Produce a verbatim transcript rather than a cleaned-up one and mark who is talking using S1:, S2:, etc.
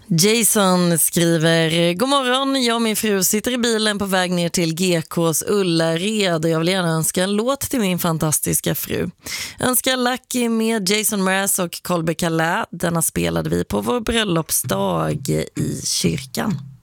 S1: Jason skriver: God morgon, jag och min fru sitter i bilen på väg ner till G K:s Ullared och jag vill gärna önska en låt till min fantastiska fru. Önskar Lucky med Jason Mraz och Colby Calais. Denna spelade vi på vår bröllopsdag i kyrkan.